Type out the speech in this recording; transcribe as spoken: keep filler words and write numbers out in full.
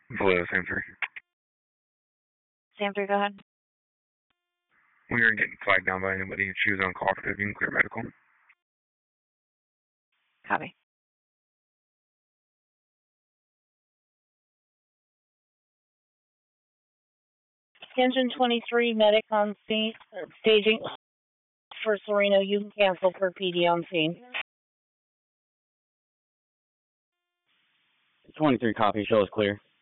Hello, Sam three. Sam three, go ahead. We aren't getting flagged down by anybody. She was uncooperative. You can clear medical. Copy. Engine twenty-three, medic on scene, uh, staging for Sereno. You can cancel for P D on scene. twenty-three, copy. Show is clear.